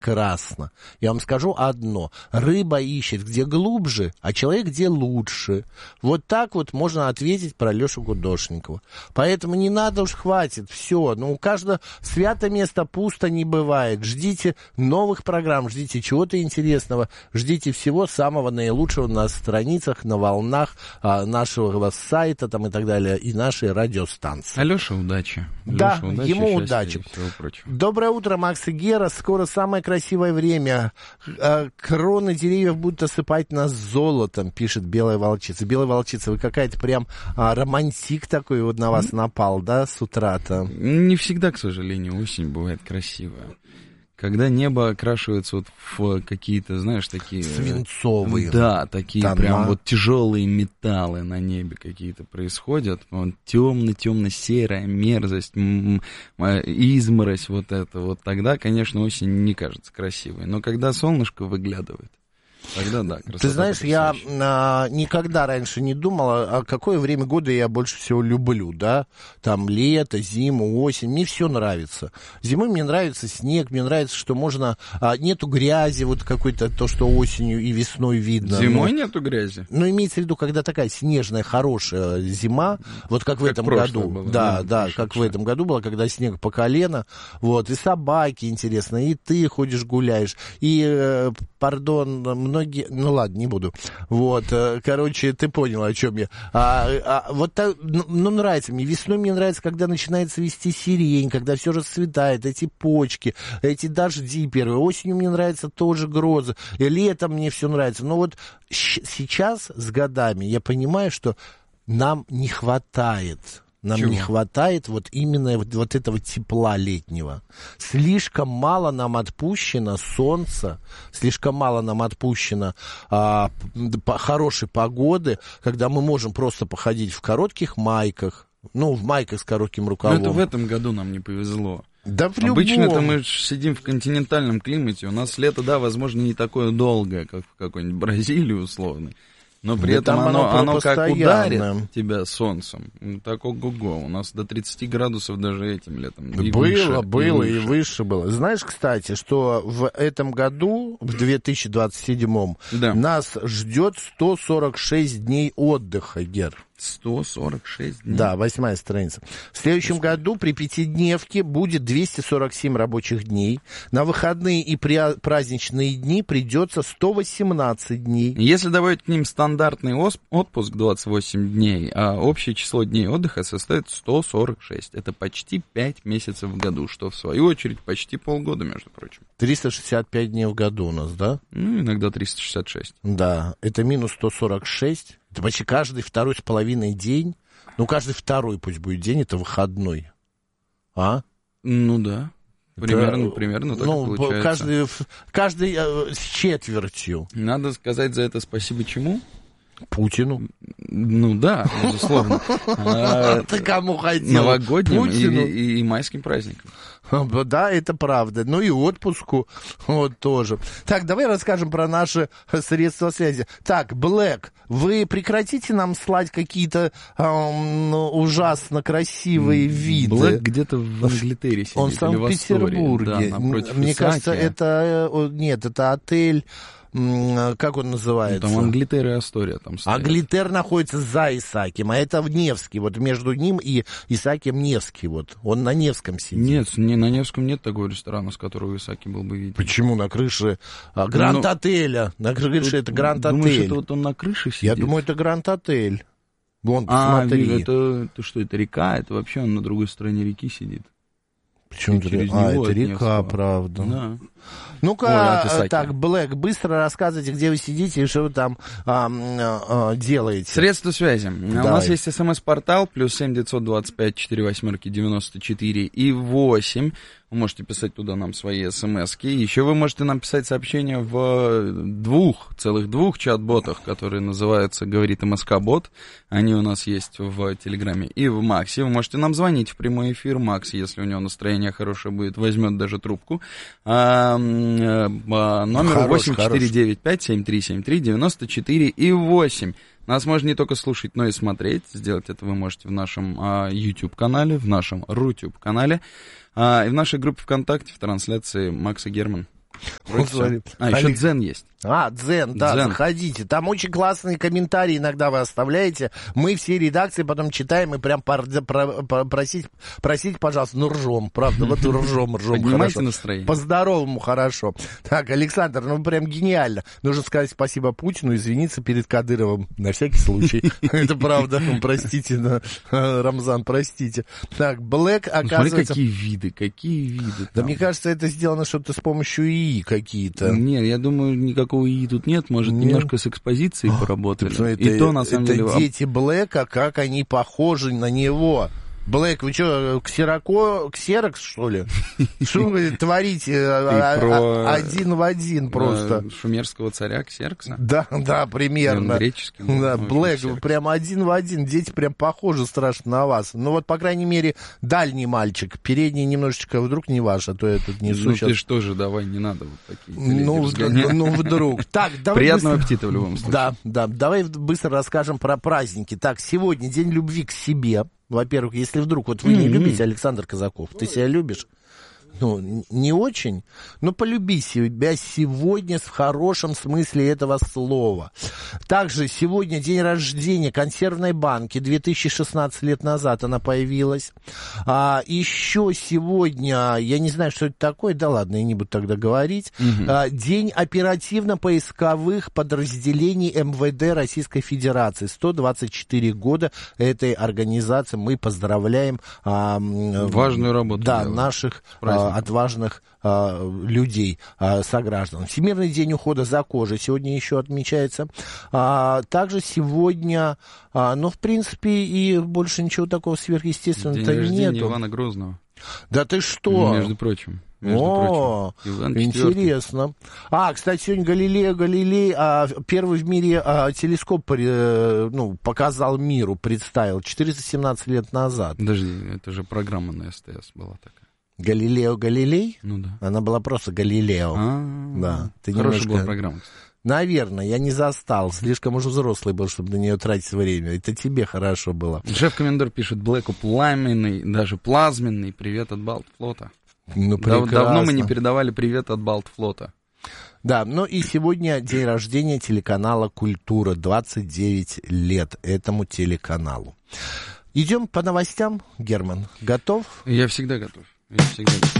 прекрасно. Я вам скажу одно. Рыба ищет где глубже, а человек где лучше. Вот так вот можно ответить про Лешу Гудошникова. Поэтому не надо уж, хватит, все. Ну, у каждого свято место пусто не бывает. Ждите новых программ, ждите чего-то интересного, ждите всего самого наилучшего на страницах, на волнах нашего сайта там, и так далее, и нашей радиостанции. Алеша, удачи. Да, Леша, удачи, ему счастья удачи. и всего прочего. Доброе утро, Макс и Гера. Скоро самое красивое время. Кроны деревьев будут осыпать нас золотом, пишет Белая Волчица. Белая Волчица, вы какая-то прям романтик такой вот на вас напал, да, с утра-то? Не всегда, к сожалению, осень бывает красивая. Когда небо окрашивается вот в какие-то, знаешь, такие... Свинцовые. Да, такие тона. прям вот тяжелые металлы на небе какие-то происходят. Вот, темно-темно-серая мерзость, изморозь вот это. Вот тогда, конечно, осень не кажется красивой. Но когда солнышко выглядывает, тогда да, красота. Ты знаешь, я никогда раньше не думал, какое время года я больше всего люблю, да? Там лето, зиму, осень, мне все нравится. Зимой мне нравится снег, мне нравится, что можно... нету грязи, вот какой-то то, что осенью и весной видно. Зимой нету грязи? Ну, имеется в виду, когда такая снежная, хорошая зима, вот как в этом году. Было, да, как в этом году было, когда снег по колено, вот, и собаки, интересно, и ты ходишь, гуляешь, и, многие, ну ладно, не буду. Вот, короче, ты понял, о чем я. Вот так, ну, нравится мне. Весной мне нравится, когда начинает вести сирень, когда все расцветает, эти почки, эти дожди первые. Осенью мне нравится тоже грозы. И летом мне все нравится. Но вот сейчас с годами я понимаю, что нам не хватает. Нам Чего? не хватает вот именно вот этого тепла летнего. Слишком мало нам отпущено солнца, слишком мало нам отпущено хорошей погоды, когда мы можем просто походить в коротких майках, ну, в майках с коротким рукавом. Но это в этом году нам не повезло. Да в любом. Обычно-то мы сидим в континентальном климате, у нас лето, да, возможно, не такое долгое, как в какой-нибудь Бразилии условной. Но при этом оно как ударит тебя солнцем, так ого-го. У нас до 30 градусов даже этим летом. И было, и выше было. Знаешь, кстати, что в этом году, в 2027-м, да, нас ждет 146 дней отдыха, Гер. 146 дней? Да, 8-я страница. В следующем году при пятидневке будет 247 рабочих дней. На выходные и праздничные дни придется 118 дней. Если добавить к ним стандартный отпуск 28 дней, а общее число дней отдыха составит 146. Это почти 5 месяцев в году, что в свою очередь почти полгода, между прочим. 365 дней в году у нас, да? Ну, иногда 366. Да, это минус 146. Это почти каждый второй с половиной день. Ну, каждый второй пусть будет день, это выходной. А? Ну, да. Примерно так и получается. Каждый с четвертью. Надо сказать за это спасибо чему? Путину. Ну да, безусловно. Ты кому хотел? Новогодним и майским праздникам. Да, это правда. Ну и отпуску вот тоже. Так, давай расскажем про наши средства связи. Так, Блэк, вы прекратите нам слать какие-то ужасно красивые виды. Блэк где-то в Англитере сидит. Он в Санкт-Петербурге. Да, напротив Мне Исаки. кажется, это отель... Как он называется? Там Англитер и Астория там стоят. Англитер находится за Исаакием, а это в Невский. Вот между ним и Исаакием Невский. Вот. Он на Невском сидит. Нет, на Невском нет такого ресторана, с которого Исааки был бы виден. Почему? На крыше Гранд-отеля. На крыше это Гранд-отель. Думаешь, это вот он на крыше сидит? Я думаю, это Гранд-отель. Вон, посмотри. Это что, это река? Это вообще он на другой стороне реки сидит. Почему это река, правда. Да. Ну-ка, так, Блэк, быстро рассказывайте, где вы сидите и что вы там делаете. Средства связи. Давай. У нас есть смс-портал, +7 925 48 94 и 8. Вы можете писать туда нам свои смс-ки. Еще вы можете нам писать сообщения в целых двух чат-ботах, которые называются «Говорит МСК-бот». Они у нас есть в Телеграме и в Максе. Вы можете нам звонить в прямой эфир. Макс, если у него настроение хорошее будет, возьмет даже трубку. Номер 8495-7373-94 и 8. Нас можно не только слушать, но и смотреть. Сделать это вы можете в нашем YouTube-канале, в нашем Рутюб-канале, и в нашей группе ВКонтакте в трансляции Макс и Герман. Вот смотри. еще Дзен есть. Дзен, да, Дзен. заходите. Там очень классные комментарии иногда вы оставляете. Мы все редакции потом читаем и прям просить, пожалуйста, ну ржем, правда, вот ржем. Поднимайте хорошо. настроение. По-здоровому хорошо. Так, Александр, ну прям гениально. Нужно сказать спасибо Путину, извиниться перед Кадыровым, на всякий случай. Это правда, простите, Рамзан, простите. Так, Блэк, оказывается... Смотри, какие виды. Да мне кажется, это сделано что-то с помощью ИИ какие-то. Нет, я думаю, никакого ИИ тут нет. Может, немножко с экспозицией поработали. И то, на самом деле... Это дети Блэка, как они похожи на него. Блэк, вы что, ксерокс, что ли? Что вы творите один в один просто? Шумерского царя Ксеркса? Да, примерно. Греческий. Да, Блэк, прям один в один. Дети прям похожи страшно на вас. Ну вот, по крайней мере, дальний мальчик. Передний немножечко вдруг не ваш, а то я тут несу Ну сейчас. ты что же, давай, не надо вот такие. Ну вдруг. Так, давай приятного быстро... аппетита в любом случае. Да. Давай быстро расскажем про праздники. Так, сегодня День любви к себе. Во-первых, если вдруг вот вы не любите Александр Казаков, ты себя любишь? Ну, не очень, но полюби себя сегодня в хорошем смысле этого слова. Также сегодня день рождения консервной банки, 2016 лет назад она появилась. Еще сегодня, я не знаю, что это такое, да ладно, я не буду тогда говорить, день оперативно-поисковых подразделений МВД Российской Федерации. 124 года этой организации. Мы поздравляем важную работу. Да, наших отважных людей, сограждан. Всемирный день ухода за кожей сегодня еще отмечается. Также сегодня, в принципе, и больше ничего такого сверхъестественного-то нету. День рождения нету. Ивана Грозного. Да ты что? Между прочим. Иван интересно. Кстати, сегодня Галилей, первый в мире телескоп показал миру, представил 417 лет назад. Подожди, это же программа на СТС была такая. Галилео Галилей? Ну да. Она была просто Галилео. Да. Хорошая была программа. Наверное, я не застал. Слишком уж взрослый был, чтобы на нее тратить время. Это тебе хорошо было. Шеф-комендор пишет: Блэку пламенный, даже плазменный привет от Балтфлота. Ну, прекрасно. Давно мы не передавали привет от Балтфлота. Да, и сегодня день рождения телеканала «Культура». 29 лет этому телеканалу. Идем по новостям, Герман. Готов? Я всегда готов.